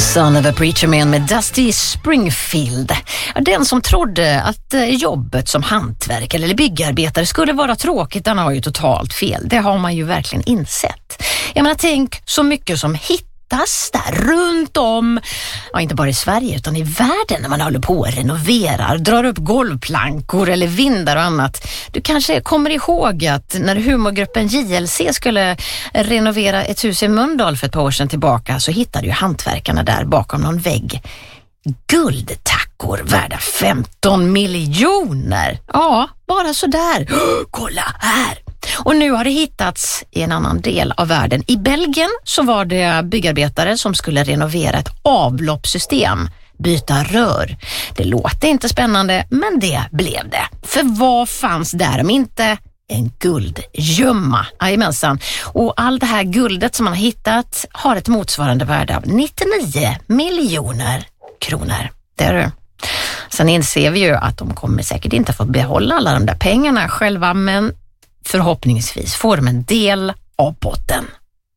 Son of a Preacher Man med Dusty Springfield. Den som trodde att jobbet som hantverkare eller byggarbetare skulle vara tråkigt, den har ju totalt fel. Det har man ju verkligen insett. Jag menar, tänk så mycket som hittas där runt om, ja, inte bara i Sverige utan i världen, när man håller på och renoverar, drar upp golvplankor eller vindar och annat. Du kanske kommer ihåg att när humorgruppen JLC skulle renovera ett hus i Mölndal för ett par år sedan tillbaka, så hittade ju hantverkarna där bakom någon vägg guldtackor värda 15 miljoner. Ja, bara så där. Kolla här! Och nu har det hittats i en annan del av världen. I Belgien så var det byggarbetare som skulle renovera ett avloppssystem, byta rör. Det låter inte spännande, men det blev det. För vad fanns där om inte en guldgömma? Jajamensan. Och all det här guldet som man har hittat har ett motsvarande värde av 99 miljoner kronor. Det är det. Sen inser vi ju att de kommer säkert inte få behålla alla de där pengarna själva, men förhoppningsvis får de en del av potten.